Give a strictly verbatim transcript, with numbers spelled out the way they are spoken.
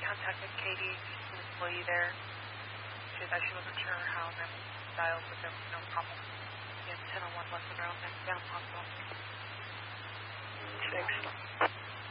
contacted Katie, she's an employee there. She said she wasn't sure how and then dialed, but there was no problem. She had ten oh one left in her own down hospital. Thanks.